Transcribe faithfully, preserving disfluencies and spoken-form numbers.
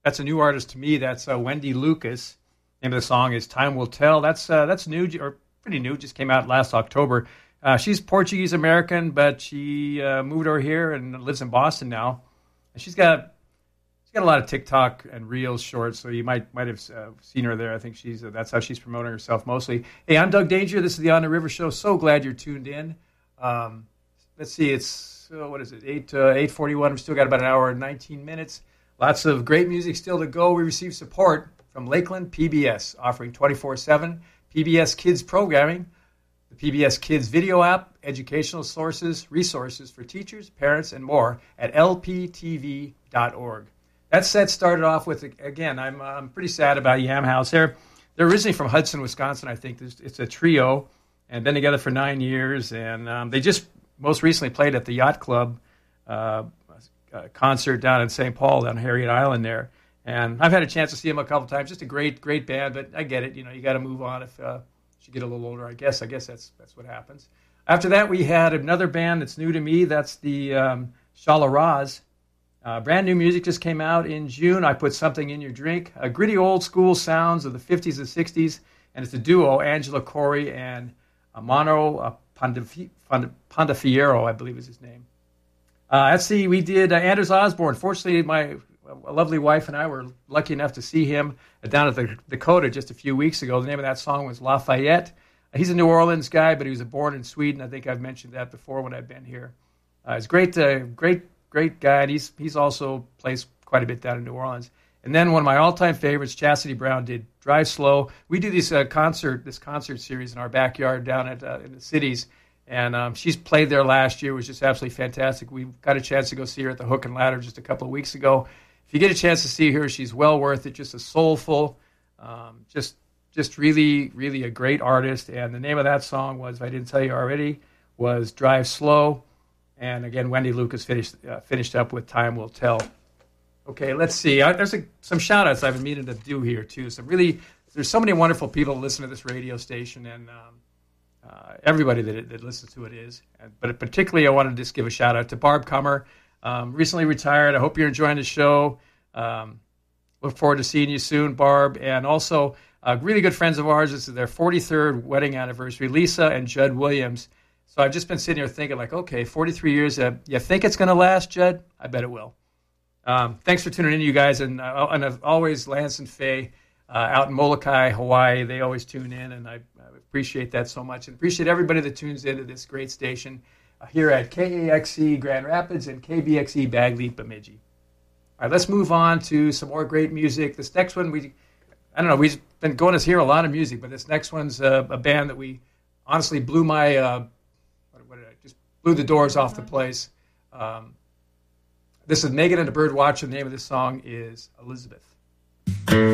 that's a new artist to me. That's uh, Wendy Lucas. Name of the song is "Time Will Tell." That's uh, that's new or pretty new. Just came out last October. Uh, she's Portuguese American, but she uh, moved over here and lives in Boston now. And she's got she's got a lot of TikTok and Reels shorts, so you might might have uh, seen her there. I think she's uh, that's how she's promoting herself mostly. Hey, I'm Doug Danger. This is the On the River Show. So glad you're tuned in. Um, let's see, it's uh, what is it? Eight uh, eight forty one. We've still got about an hour and nineteen minutes. Lots of great music still to go. We receive support from Lakeland P B S, offering twenty-four seven P B S Kids programming, the P B S Kids video app, educational sources, resources for teachers, parents, and more at L P T V dot org. That set started off with, again, I'm, I'm pretty sad about Yam House. They're, they're originally from Hudson, Wisconsin, I think. It's a trio, and been together for nine years. And um, they just most recently played at the Yacht Club uh, uh, concert down in Saint Paul, on Harriet Island there. And I've had a chance to see them a couple times. Just a great, great band, but I get it. You know, you got to move on if uh, you get a little older. I guess. I guess that's that's what happens. After that, we had another band that's new to me. That's the um, Shala Raz. Uh, brand new music just came out in June. I Put Something in Your Drink. Uh, gritty old school sounds of the fifties and sixties, and it's a duo, Angela Corey and Amano uh, Pandaf- Pandafiero, I believe is his name. Uh, let's see, we did uh, Anders Osborne. Fortunately, my a lovely wife and I were lucky enough to see him down at the Dakota just a few weeks ago. The name of that song was Lafayette. He's a New Orleans guy, but he was born in Sweden. I think I've mentioned that before when I've been here. Uh, he's a great, uh, great, great guy, and he's he's also plays quite a bit down in New Orleans. And then one of my all-time favorites, Chastity Brown, did Drive Slow. We do this uh, concert, this concert series in our backyard down at uh, in the cities, and um, she's played there last year. It was just absolutely fantastic. We got a chance to go see her at the Hook and Ladder just a couple of weeks ago. If you get a chance to see her, she's well worth it. Just a soulful, um, just just really, really a great artist. And the name of that song was, if I didn't tell you already, was Drive Slow. And again, Wendy Lucas finished uh, finished up with Time Will Tell. Okay, let's see. I, there's a, some shout-outs I've been meaning to do here, too. Some really, there's so many wonderful people that listen to this radio station, and um, uh, everybody that, that listens to it is. And, but particularly, I wanted to just give a shout-out to Barb Comer. Um, recently retired. I hope you're enjoying the show. Um, look forward to seeing you soon, Barb. And also, uh, really good friends of ours. This is their forty-third wedding anniversary, Lisa and Judd Williams. So I've just been sitting here thinking, like, okay, forty-three years. Uh, you think it's going to last, Judd? I bet it will. Um, thanks for tuning in, you guys. And, uh, and uh, always, Lance and Faye uh, out in Molokai, Hawaii, they always tune in. And I, I appreciate that so much. And appreciate everybody that tunes into this great station here at K A X E Grand Rapids and K B X E Bagley Bemidji. All right, let's move on to some more great music. This next one, we, I don't know, we've been going to hear a lot of music, but this next one's uh, a band that we honestly blew my, uh, what, what did I, just blew the doors off the place. Um, this is Megan and the Bird Watcher. The name of this song is Elizabeth.